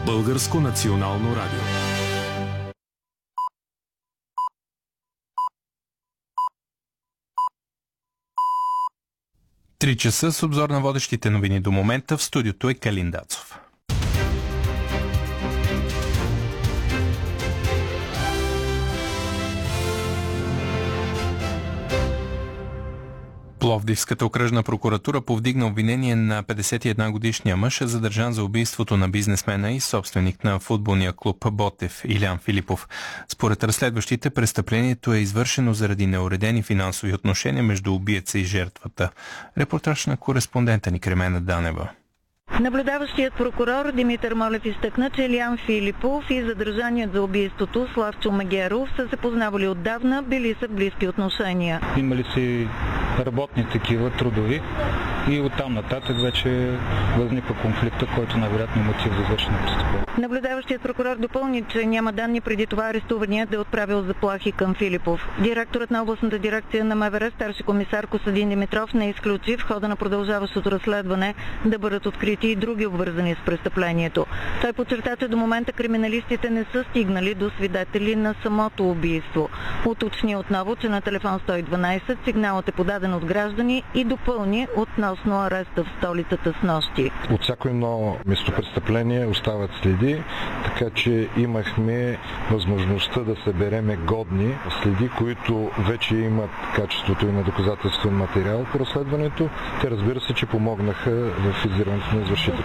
Българско национално радио. Три часа с обзор на водещите новини до момента. В студиото е Калин Дацов. Пловдивската окръжна прокуратура повдигна обвинение на 51-годишния мъж, задържан за убийството на бизнесмена и собственик на футболния клуб Ботев Илян Филипов. Според разследващите, престъплението е извършено заради неуредени финансови отношения между убиеца и жертвата. Репортаж на кореспондента ни Кремена Данева. Наблюдаващият прокурор Димитър Молев изтъкна, че Илян Филипов и задържаният за убийството Славчо Магеров са се познавали отдавна, били са в близки отношения. Имали си работни такива, трудови, и оттам нататък вече възниква конфликта, който най-вероятно е мотив за извършено престъпление. Наблюдаващият прокурор допълни, че няма данни преди това арестуваният да е отправил заплахи към Филипов. Директорът на областната дирекция на МВР, старши комисар Костадин Димитров, не изключи в хода на продължаващото разследване да бъдат открити и други обвързани с престъплението. Той подчерта, че до момента криминалистите не са стигнали до свидетели на самото убийство. Уточни отново, че на телефон 112 сигналът е подаден от граждани и допълни относно ареста в столицата снощи. От всяко едно местопрестъпление остават следи, така че имахме възможността да събереме годни следи, които вече имат качеството и на доказателствен материал по разследването. Те, разбира се, че помогнаха в издирването на извършителите.